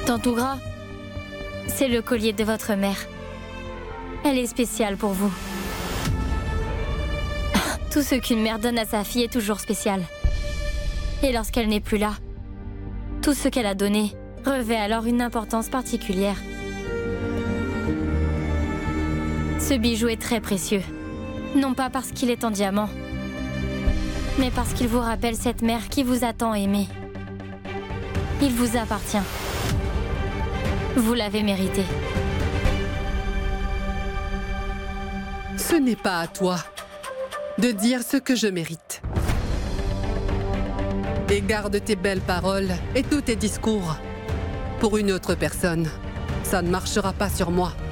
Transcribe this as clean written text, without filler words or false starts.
Tante Ougra, c'est le collier de votre mère. Elle est spéciale pour vous. Tout ce qu'une mère donne à sa fille est toujours spécial. Et lorsqu'elle n'est plus là, tout ce qu'elle a donné revêt alors une importance particulière. Ce bijou est très précieux. Non pas parce qu'il est en diamant, mais parce qu'il vous rappelle cette mère qui vous a tant aimé. Il vous appartient. Vous l'avez mérité. Ce n'est pas à toi de dire ce que je mérite. Et garde tes belles paroles et tous tes discours pour une autre personne. Ça ne marchera pas sur moi.